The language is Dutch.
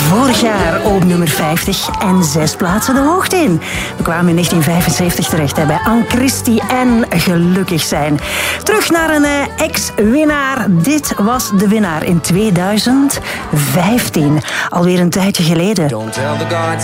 Vorig jaar op nummer 50 en 6 plaatsen de hoogte in. We kwamen in 1975 terecht bij Ann Christie en Gelukkig zijn. Terug naar een ex-winnaar. Dit was de winnaar in 2015. Alweer een tijdje geleden. Don't tell the gods